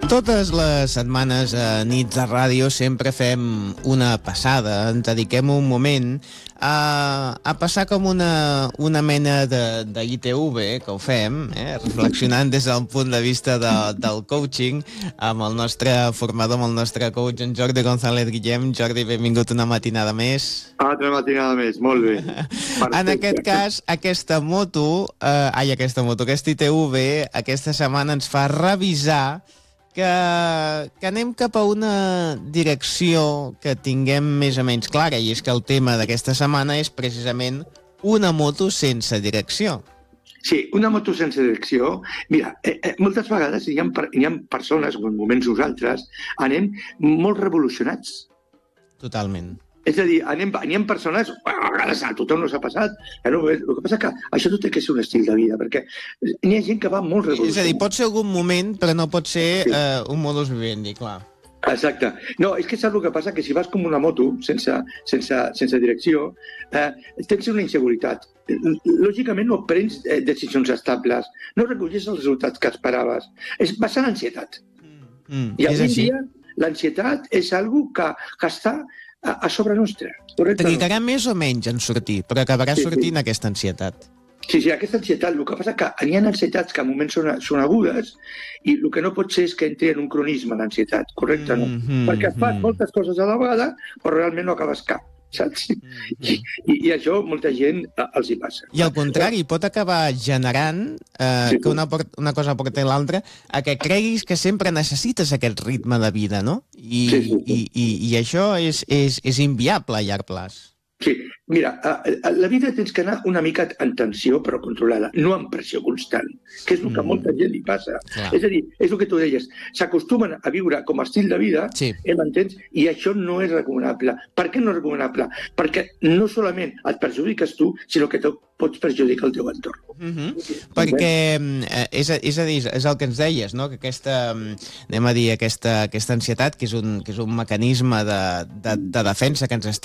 Totes les setmanes a Nits de Ràdio sempre fem una passada, ens dediquem un moment a passar com una mena d'ITV, que ho fem, reflexionant des del punt de vista del coaching, amb el nostre formador, amb el nostre coach, en Jordi González Guillem. Jordi, benvingut una matinada més. Altra matinada més, molt bé. En aquest cas, aquest ITV, aquesta setmana ens fa revisar que anem cap a una direcció que tinguem més o menys clara, i és que el tema d'aquesta setmana és precisament una moto sense direcció. Sí, una moto sense direcció. Mira, moltes vegades hi ha persones, en moments nosaltres, anem molt revolucionats. Totalment. És a dir, hi ha persones, a vegades a tothom no s'ha passat, el que passa que això no té que ser un estil de vida, perquè hi ha gent que va molt revolucionada. És a dir, pot ser algun moment, però no pot ser un modus vivendi, clar. Exacte. No, és que saps el que passa? Que si vas com una moto, sense direcció, tens una inseguretat. Lògicament no prens decisions estables, no recollis els resultats que esperaves. Vas a l'ansietat. I avui en dia l'ansietat és algo que està a sobre nostre. Trigarà més o menys en sortir, però acabarà sortint aquesta ansietat. Sí, aquesta ansietat. El que passa que hi ha ansietats que a moments són agudes i el que no pot ser és que entri en un cronisme l'ansietat, correcte? No? Perquè fas moltes coses a la vegada, però realment no acabes cap, saps? I això molta gent els hi passa. I al contrari, pot acabar generant que una cosa porta a l'altra a que creguis que sempre necessites aquest ritme de vida, no? I això és inviable a llarg plaç. Sí, mira, a la vida tens que anar una mica en tensió però controlada, no en pressió constant, que és el que a molta gent li passa. És a dir, és el que tu deies, s'acostumen a viure com a estil de vida, m'entens? I això no és recomanable. Per què no és recomanable? Perquè no solament et perjudiques tu, sinó que pots perjudicar el teu entorn. Perquè, és a dir, és el que ens deies, no? Que aquesta ansietat, que és un mecanisme de defensa que ens està